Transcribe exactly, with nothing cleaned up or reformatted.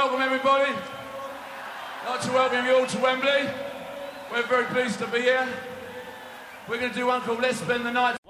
welcome everybody. I'd like to welcome you all to Wembley. We're very pleased to be here. We're going to do one called Let's Spend the Night.